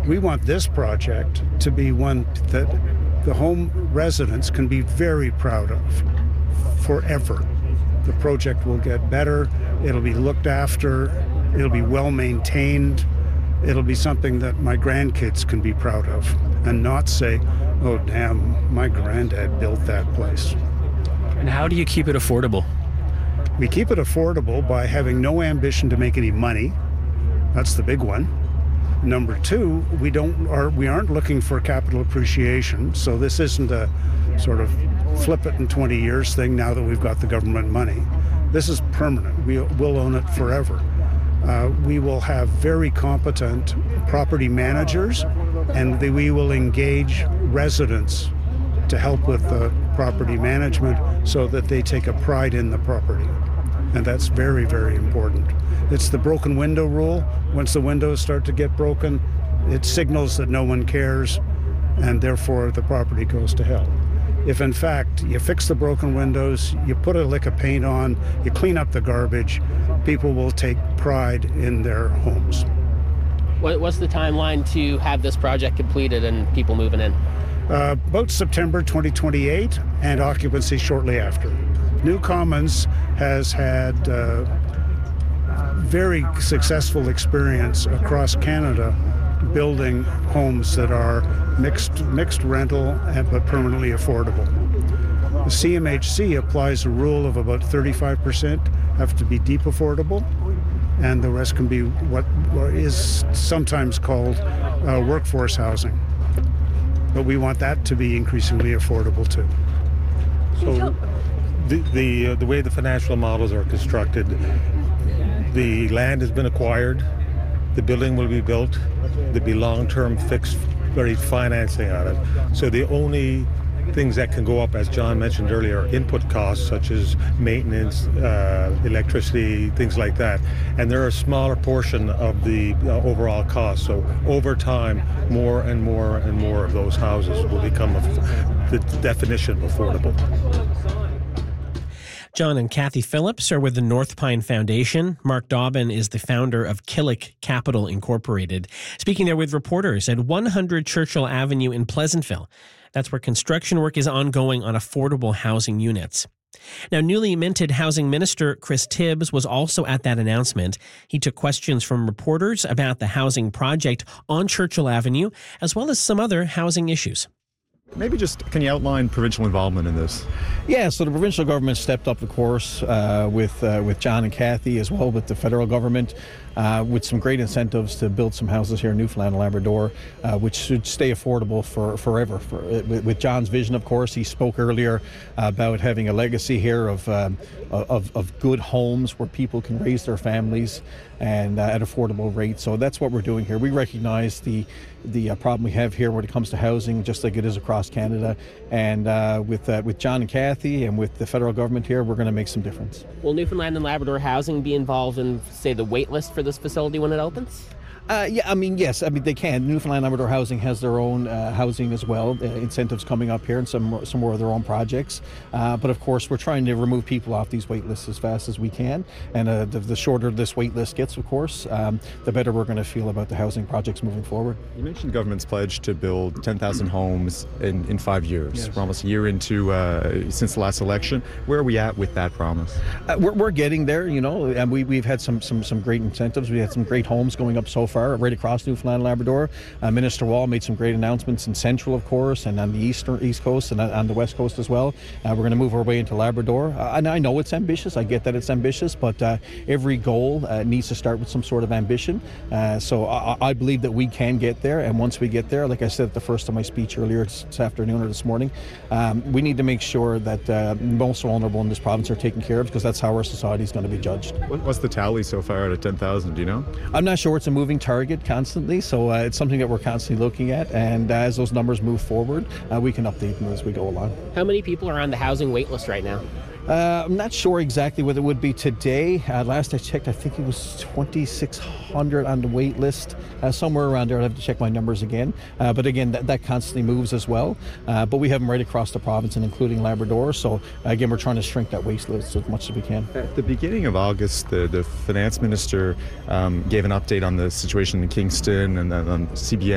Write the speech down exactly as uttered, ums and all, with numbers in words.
We want this project to be one that the home residents can be very proud of forever. The project will get better, it'll be looked after, it'll be well maintained, it'll be something that my grandkids can be proud of and not say, oh damn, my granddad built that place. And how do you keep it affordable? We keep it affordable by having no ambition to make any money. That's the big one. Number two, we don't are we aren't looking for capital appreciation, so this isn't a sort of flip it in twenty years thing now that we've got the government money. This is permanent. We will own it forever. Uh, we will have very competent property managers, and the, we will engage residents to help with the property management so that they take a pride in the property. And that's very, very important. It's the broken window rule. Once the windows start to get broken, it signals that no one cares, and therefore the property goes to hell. If in fact you fix the broken windows, you put a lick of paint on, you clean up the garbage, people will take pride in their homes. What's the timeline to have this project completed and people moving in? Uh, about September twenty twenty-eight, and occupancy shortly after. New Commons has had uh, very successful experience across Canada building homes that are mixed mixed rental and but permanently affordable. The C M H C applies a rule of about thirty-five percent have to be deep affordable, and the rest can be what is sometimes called uh, workforce housing. But we want that to be increasingly affordable too. So the the, uh, the way the financial models are constructed, the land has been acquired, the building will be built, there'll be long-term fixed rate financing on it. So the only things that can go up, as John mentioned earlier, are input costs such as maintenance, uh, electricity, things like that. And they're a smaller portion of the uh, overall cost. So over time, more and more and more of those houses will become a, the definition of affordable. John and Kathy Phillips are with the North Pine Foundation. Mark Dobbin is the founder of Killick Capital Incorporated. Speaking there with reporters at one hundred Churchill Avenue in Pleasantville. That's where construction work is ongoing on affordable housing units. Now, newly minted Housing Minister Chris Tibbs was also at that announcement. He took questions from reporters about the housing project on Churchill Avenue, as well as some other housing issues. Maybe just, can you outline provincial involvement in this? Yeah, so the provincial government stepped up, of course, uh, with uh, with John and Kathy, as well with the federal government, uh, with some great incentives to build some houses here in Newfoundland and Labrador, uh, which should stay affordable for forever. For, with, with John's vision, of course, he spoke earlier about having a legacy here of um, of, of good homes where people can raise their families and uh, at affordable rates. So that's what we're doing here. We recognize the the uh, problem we have here when it comes to housing, just like it is across Canada. And uh, with uh, with John and Kathy and with the federal government here, we're going to make some difference. Will Newfoundland and Labrador Housing be involved in, say, the wait list for this facility when it opens? Uh, yeah, I mean, yes, I mean, they can. Newfoundland Labrador Housing has their own uh, housing as well, uh, incentives coming up here and some, some more of their own projects. Uh, but of course, we're trying to remove people off these wait lists as fast as we can. And uh, the, the shorter this wait list gets, of course, um, the better we're going to feel about the housing projects moving forward. You mentioned government's pledge to build ten thousand homes in, in five years. Yes. We're almost a year into, uh, since the last election. Where are we at with that promise? Uh, we're, we're getting there, you know, and we, we've had some, some, some great incentives. We had some great homes going up so far, right across Newfoundland and Labrador. Uh, Minister Wall made some great announcements in Central, of course, and on the eastern east coast and on the west coast as well. Uh, we're going to move our way into Labrador. Uh, and I know it's ambitious. I get that it's ambitious, but uh, every goal uh, needs to start with some sort of ambition. Uh, so I, I believe that we can get there. And once we get there, like I said at the first of my speech earlier this afternoon or this morning, um, we need to make sure that uh, most vulnerable in this province are taken care of, because that's how our society is going to be judged. What's the tally so far out of ten thousand? Do you know? I'm not sure. It's a moving target constantly. So uh, it's something that we're constantly looking at, and uh, as those numbers move forward, uh, we can update them as we go along. How many people are on the housing wait list right now? Uh, I'm not sure exactly what it would be today. Uh, last I checked, I think it was twenty-six hundred on the wait list, uh, somewhere around there. I'll have to check my numbers again. Uh, but again, that, that constantly moves as well. Uh, but we have them right across the province, and including Labrador. So again, we're trying to shrink that wait list as much as we can. At the beginning of August, the, the finance minister um, gave an update on the situation in Kingston and then on C B